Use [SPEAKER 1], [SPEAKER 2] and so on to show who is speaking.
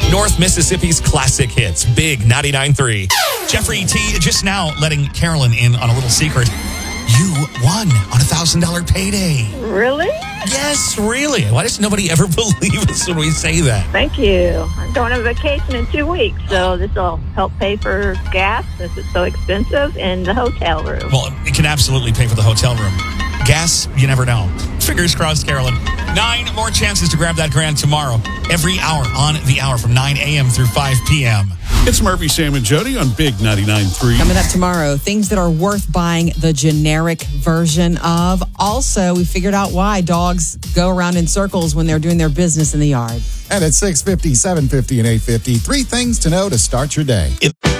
[SPEAKER 1] North Mississippi's classic hits, Big 99.3. Jeffrey T. just now letting Carolyn in on a little secret. You won on $1,000 payday.
[SPEAKER 2] Really?
[SPEAKER 1] Yes, really. Why does nobody ever believe us when we say that?
[SPEAKER 2] Thank you. I'm going on vacation in 2 weeks, so this will help pay for gas since it's so expensive in the hotel room.
[SPEAKER 1] Well, it can absolutely pay for the hotel room. Gas, you never know. Fingers crossed, Carolyn. 9 more chances to grab that grand tomorrow. Every hour on the hour from 9 a.m. through 5 p.m.
[SPEAKER 3] It's Murphy, Sam, and Jody on Big 99.3.
[SPEAKER 4] Coming up tomorrow, things that are worth buying the generic version of. Also, we figured out why dogs go around in circles when they're doing their business in the yard.
[SPEAKER 5] And at 6:50, 7:50, and 8:50, 3 things to know to start your day.